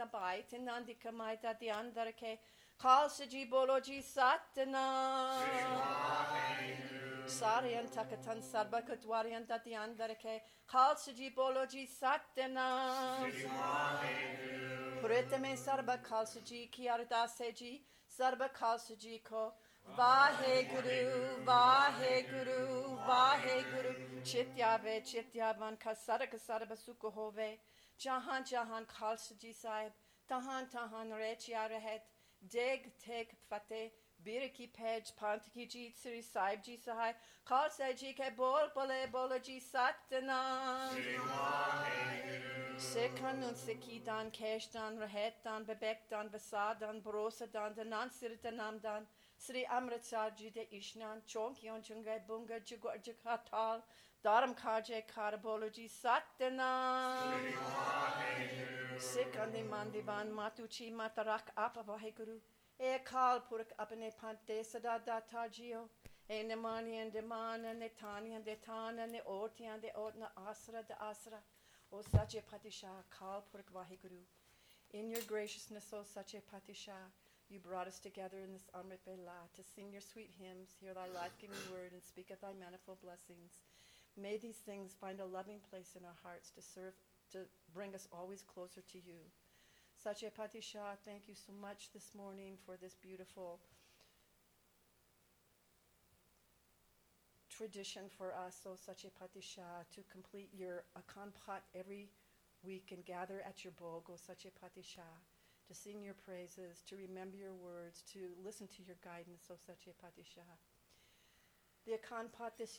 na bai tinandi kamai tati andarake Khalsaji boloji satana Sarian takatan sarbakatwarian tati andarake Khalsaji boloji satana Puritame sarba khalsaji kiardaseji sarba khalsaji ko Vahe Guru, Vahe Guru, Vahe Guru, Chityave, Chityavan, Kasara Kasara Basuko Hove, Jahan Jahan Khalsaji Sahib, Tahan Tahan Rechia Rehet, Deg Teg Fate, Biriki Pej, Pantiki Ji, Sri Sahib Ji Sahib, Khalsaji Ke Bol Bole Bolaji Satana, Sekanun Sekidan, Keshdan, Rehetan, Bebekdan, Basadan, Brosadan, Danan Siritanamdan, Sri Amritsarji de Ishnan, Chonkyon Chungai Bunga Jigorjikatal, Dharam Kaje Karaboloji Satana, Sikandi Mandivan Matuchi Matarak Apavaheguru, Ekal Purak Apane Pante Sadada Tajio, Enemani and Demana, Netani and Detana, Ne Oti and the Otna Asra de Asra, O Sache Patisha, Kal Purak Vaheguru. In your graciousness, O Sache Patisha, you brought us together in this Amrit Bela to sing your sweet hymns, hear thy life-giving word, and speak of thy manifold blessings. May these things find a loving place in our hearts to serve, to bring us always closer to you. Sache Patisha, thank you so much this morning for this beautiful tradition for us, O Sache Patisha, to complete your Akhand Path every week and gather at your bog, O Sache Patisha, to sing your praises, to remember your words, to listen to your guidance, O Sache Patisha. The Akhand Path this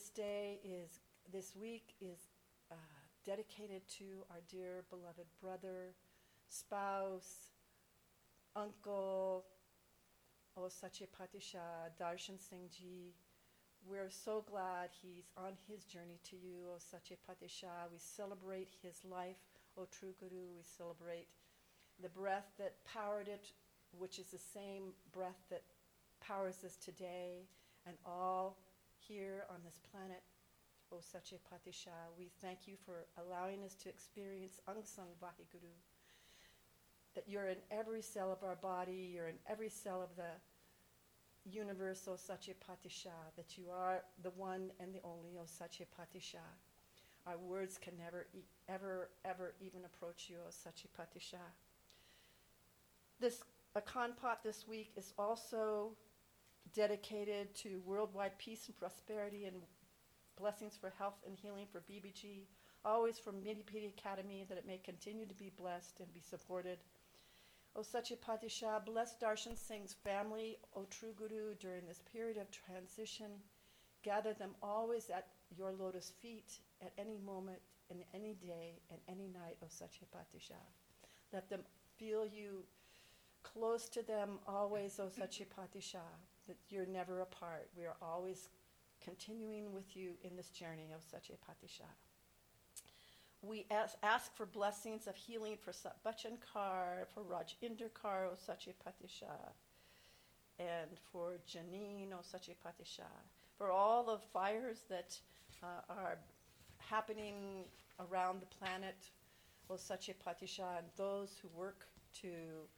week is dedicated to our dear beloved brother, spouse, uncle, O Sache Patisha, Darshan Singh Ji. We're so glad he's on his journey to you, O Sache Patisha. We celebrate his life, O True Guru. We celebrate the breath that powered it, which is the same breath that powers us today and all here on this planet, O Sache Patisha. We thank you for allowing us to experience Angsang Vaheguru, that you're in every cell of our body, you're in every cell of the universe, O Sache Patisha, that you are the one and the only, O Sache Patisha. Our words can never, ever even approach you, O Sache Patisha. This Akhand Path this week is also dedicated to worldwide peace and prosperity and blessings for health and healing for BBG, always from Midipidi Academy, that it may continue to be blessed and be supported. O Sache Patisha, bless Darshan Singh's family, O True Guru, during this period of transition. Gather them always at your lotus feet at any moment, in any day, and any night, O Sache Patisha. Let them feel you close to them always, O Sache Patisha, that you're never apart. We are always continuing with you in this journey, O Sache Patisha. We ask for blessings of healing for Satbachan Kaur, for Raj Inder Kaur, O Sache Patisha, and for Janine, O Sache Patisha, for all the fires that are happening around the planet, O Sache Patisha, and those who work to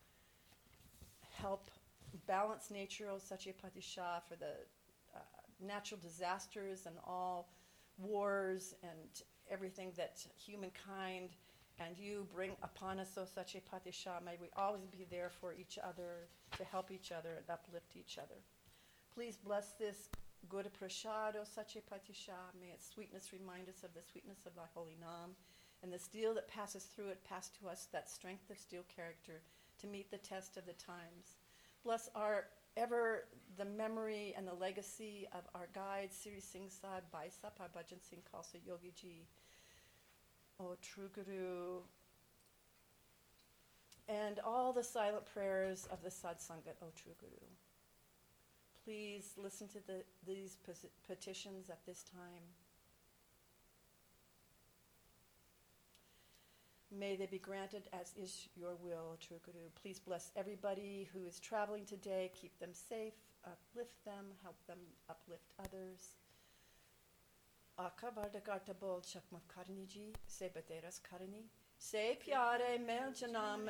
help balance nature, O Sache Patisha, for the natural disasters and all wars and everything that humankind and you bring upon us, O Sache Patisha. May we always be there for each other, to help each other and uplift each other. Please bless this Guru Prasad, O Sache Patisha. May its sweetness remind us of the sweetness of thy holy Nam, and the steel that passes through it pass to us that strength of steel character to meet the test of the times. Bless ever the memory and the legacy of our guide, Sri Singh Sahib Baisap, our Bhajan Singh Khalsa Yogi Ji, O True Guru, and all the silent prayers of the Sadsangat, O True Guru. Please listen to these petitions at this time. May they be granted as is your will, True Guru. Please bless everybody who is traveling today. Keep them safe, uplift them, help them uplift others. Aka Vardakarta Bol Chakmat Karni Ji, Se Bateras Karni, Se Pyare Mel Janam